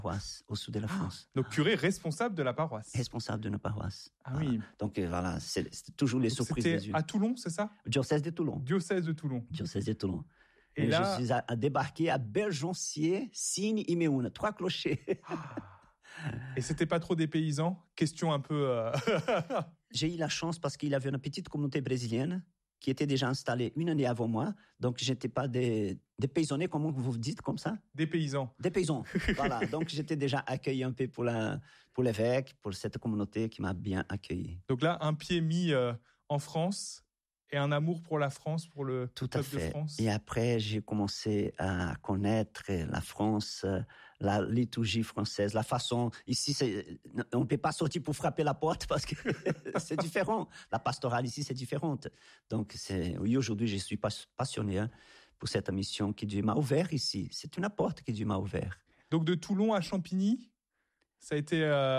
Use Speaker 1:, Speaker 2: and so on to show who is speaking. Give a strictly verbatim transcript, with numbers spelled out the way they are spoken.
Speaker 1: paroisse, au sud de la France.
Speaker 2: Donc curé responsable de la paroisse.
Speaker 1: Responsable de nos paroisses.
Speaker 2: Ah
Speaker 1: voilà.
Speaker 2: oui.
Speaker 1: Donc euh, voilà, c'est, c'est toujours les
Speaker 2: Donc,
Speaker 1: surprises
Speaker 2: c'était
Speaker 1: des yeux.
Speaker 2: à Toulon, c'est ça?
Speaker 1: Diocèse de Toulon.
Speaker 2: Diocèse de Toulon.
Speaker 1: Diocèse de Toulon.
Speaker 2: Et,
Speaker 1: Et
Speaker 2: là,
Speaker 1: je suis à, à débarquer à Bergencier, Signe et Méhoun, trois clochers.
Speaker 2: et c'était pas trop des paysans? Question un peu... Euh...
Speaker 1: J'ai eu la chance parce qu'il y avait une petite communauté brésilienne qui était déjà installée une année avant moi. Donc, j'étais pas des, des paysonnés, comment vous dites comme ça?
Speaker 2: Des paysans.
Speaker 1: Des paysans, voilà. Donc, j'étais déjà accueilli un peu pour, la, pour l'évêque, pour cette communauté qui m'a bien accueilli.
Speaker 2: Donc là, un pied mis euh, en France et un amour pour la France, pour le
Speaker 1: Tout à
Speaker 2: peuple
Speaker 1: fait.
Speaker 2: de France.
Speaker 1: Et après, j'ai commencé à connaître la France, la liturgie française, la façon... Ici, c'est, on ne peut pas sortir pour frapper la porte parce que c'est différent. La pastorale ici, c'est différente. Donc, c'est, oui, aujourd'hui, je suis passionné hein, pour cette mission que Dieu m'a ouvert ici. C'est une porte que Dieu m'a ouvert.
Speaker 2: Donc de Toulon à Champigny, ça a été... Euh...